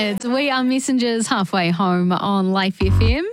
We Are Messengers halfway home on Life FM.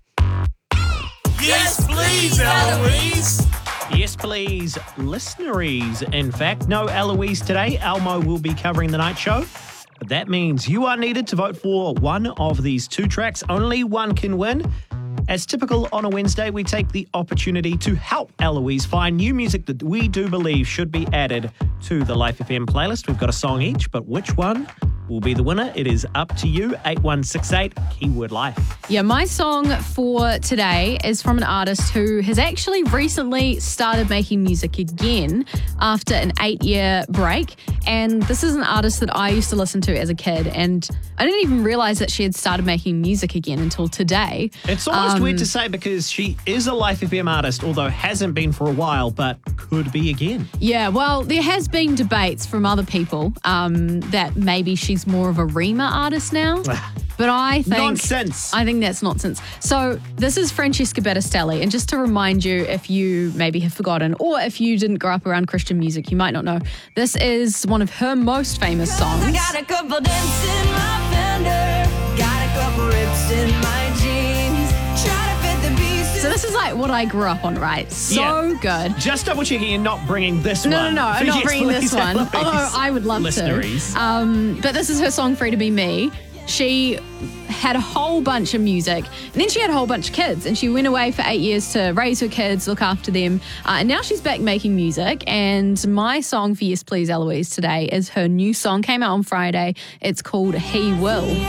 Yes, please, Eloise. Yes, please, listeneries. In fact, no Eloise today. Elmo will be covering the night show. But that means you are needed to vote for one of these two tracks. Only one can win. As typical on a Wednesday, we take the opportunity to help Eloise find new music that we do believe should be added to the Life FM playlist. We've got a song each, but which one will be the winner? It is up to you. 8168, keyword life. Yeah, my song for today is from an artist who has actually recently started making music again after an 8-year break. And this is an artist that I used to listen to as a kid, and I didn't even realize that she had started making music again until today. It's almost weird to say because she is a Life FM artist, although hasn't been for a while, but could be again. Yeah, well, there has been debates from other people that maybe she's more of a Rema artist now. But I think... Nonsense. I think that's nonsense. So this is Francesca Battistelli. And just to remind you, if you maybe have forgotten, or if you didn't grow up around Christian music, you might not know, this is one of her most famous songs. I got a couple dents in my fender, got a couple rips in my jeans, try to fit the pieces. So this is like what I grew up on, right? So good. Just double checking you're not bringing this one. No, I'm not bringing this one. Eloise. Although I would love Listeneries. to. But this is her song, Free to Be Me. She had a whole bunch of music, and then she had a whole bunch of kids, and she went away for 8 years to raise her kids, look after them, and now she's back making music. And my song for Yes Please Eloise today is her new song, came out on Friday. It's called He Will.